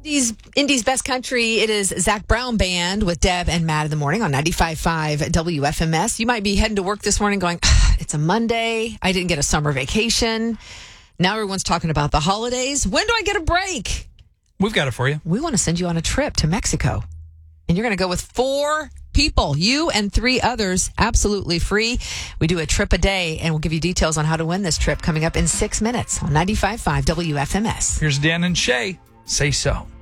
Indie's Best Country. It is Zach Brown Band with Deb and Matt in the morning on 95.5 WFMS. You might be heading to work this morning going, it's a Monday. I didn't get a summer vacation. Now everyone's talking about the holidays. When do I get a break? We've got it for you. We want to send you on a trip to Mexico. And you're going to go with 4 people, you and 3 others, absolutely free. We do a trip a day, and we'll give you details on how to win this trip coming up in 6 minutes on 95.5 WFMS. Here's Dan and Shay. Say so.